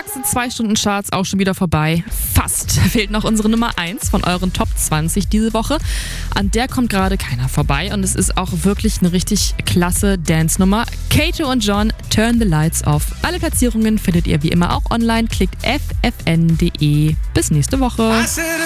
Zack, sind 2 Stunden Charts auch schon wieder vorbei. Fast. Fehlt noch unsere Nummer 1 von euren Top 20 diese Woche. An der kommt gerade keiner vorbei und es ist auch wirklich eine richtig klasse Dance-Nummer. Kato und John, Turn the Lights Off. Alle Platzierungen findet ihr wie immer auch online. Klickt ffn.de. Bis nächste Woche.